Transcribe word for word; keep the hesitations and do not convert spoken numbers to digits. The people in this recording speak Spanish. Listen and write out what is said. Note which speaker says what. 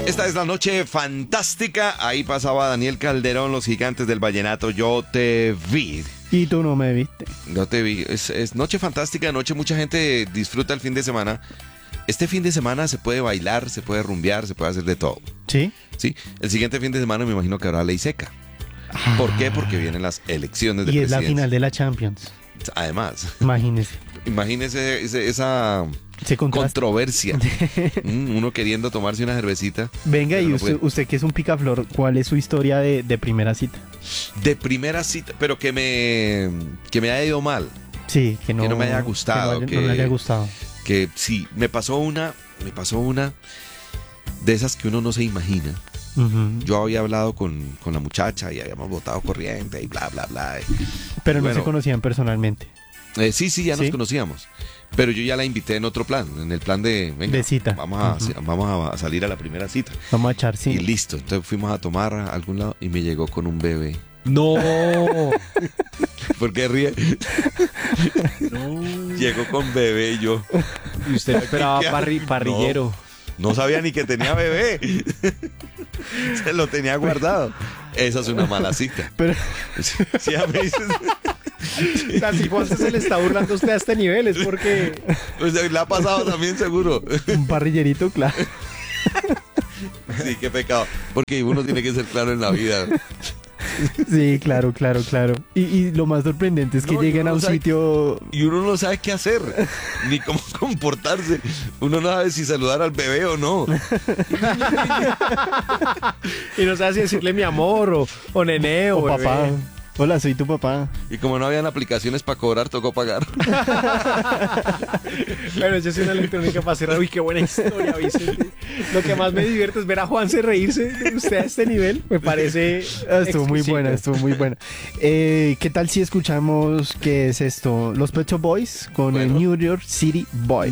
Speaker 1: Esta es la noche fantástica. Ahí pasaba Daniel Calderón, los gigantes del vallenato. Yo te vi.
Speaker 2: Y tú no me viste.
Speaker 1: No te vi. Es, es noche fantástica. Noche mucha gente disfruta el fin de semana. Este fin de semana se puede bailar, se puede rumbear, se puede hacer de todo.
Speaker 2: ¿Sí?
Speaker 1: Sí. El siguiente fin de semana me imagino que habrá ley seca.
Speaker 2: Ah.
Speaker 1: ¿Por qué? Porque vienen las elecciones de
Speaker 2: Y es la
Speaker 1: presidencia.
Speaker 2: final de la Champions.
Speaker 1: Además,
Speaker 2: Imagínese.
Speaker 1: imagínese ese- esa
Speaker 2: Se contrasta.
Speaker 1: controversia. Mm, Uno queriendo tomarse una cervecita.
Speaker 2: Venga,
Speaker 1: pero
Speaker 2: y
Speaker 1: no
Speaker 2: usted,
Speaker 1: puede.
Speaker 2: usted que es un picaflor, ¿cuál es su historia de, de primera cita?
Speaker 1: De primera cita, pero que me, que me haya ido mal.
Speaker 2: Sí, que no,
Speaker 1: Que no me haya gustado,
Speaker 2: que no, haya-
Speaker 1: que-
Speaker 2: no le haya gustado.
Speaker 1: Que sí, me pasó una, me pasó una de esas que uno no se imagina.
Speaker 2: Ujú.
Speaker 1: Yo había hablado con, con la muchacha y habíamos votado corriente y bla, bla, bla.
Speaker 2: Pero no
Speaker 1: bueno.
Speaker 2: se conocían personalmente.
Speaker 1: Eh, sí, sí, ya nos
Speaker 2: ¿Sí?
Speaker 1: conocíamos. Pero yo ya la invité en otro plan, en el plan de, venga,
Speaker 2: De cita.
Speaker 1: Vamos, a,
Speaker 2: Ujú.
Speaker 1: vamos a salir a la primera cita.
Speaker 2: Vamos a echar,
Speaker 1: Y
Speaker 2: sí.
Speaker 1: listo, entonces fuimos a tomar a algún lado y me llegó con un bebé.
Speaker 3: No.
Speaker 1: ¿Por qué ríe?
Speaker 3: No.
Speaker 1: Llegó con bebé y yo
Speaker 3: Y usted esperaba
Speaker 1: ¿Qué hago?
Speaker 3: parri- parrillero.
Speaker 1: no sabía ni que tenía bebé. Se lo tenía guardado. Esa es una mala cita.
Speaker 2: Pero
Speaker 1: Si ya me dices,
Speaker 3: O sea, si Juan se le está burlando a usted a este nivel, es porque...
Speaker 1: pues le ha pasado también seguro.
Speaker 2: un parrillerito, claro.
Speaker 1: Sí, qué pecado. Porque uno tiene que ser claro en la vida.
Speaker 2: Sí, claro, claro, claro. Y, y lo más sorprendente es que
Speaker 1: No, y
Speaker 2: lleguen
Speaker 1: uno
Speaker 2: a un
Speaker 1: no sabe-
Speaker 2: sitio...
Speaker 1: Y uno no sabe qué hacer, ni cómo comportarse. Uno no sabe si saludar al bebé o no.
Speaker 3: Y no sabe si decirle mi amor o, o nene o,
Speaker 2: O
Speaker 3: bebé.
Speaker 2: papá. Hola, soy tu papá.
Speaker 1: Y como no habían aplicaciones para cobrar, tocó pagar.
Speaker 3: Bueno, yo soy una electrónica para cerrar. Uy, qué buena historia, Vicente. Lo que más me divierte es ver a Juanse reírse de usted a este nivel. Me parece...
Speaker 2: Ah, estuvo muy
Speaker 3: exquisito.
Speaker 2: buena, estuvo muy buena. Eh, ¿Qué tal si escuchamos qué es esto? Los Pet Shop Boys con
Speaker 1: Bueno.
Speaker 2: el New York City Boy.